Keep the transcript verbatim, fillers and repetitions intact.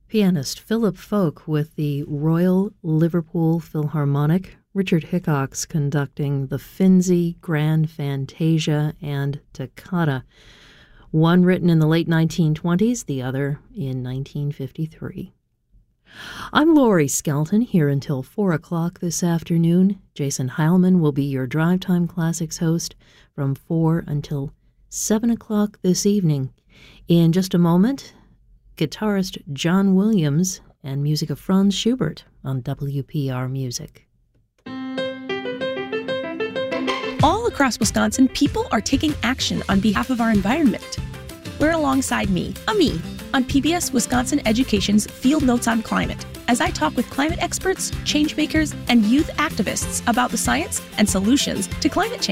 Pianist Philip Folk with the Royal Liverpool Philharmonic, Richard Hickox conducting the Finzi, Grand Fantasia, and Toccata. One written in the late nineteen twenties, the other in nineteen fifty-three. I'm Laurie Skelton, here until four o'clock this afternoon. Jason Heilman will be your Drive Time Classics host from four until seven o'clock this evening. In just a moment, guitarist John Williams and music of Franz Schubert on W P R Music. All across Wisconsin, people are taking action on behalf of our environment. We're alongside me, Ami, on P B S Wisconsin Education's Field Notes on Climate, as I talk with climate experts, change makers, and youth activists about the science and solutions to climate change.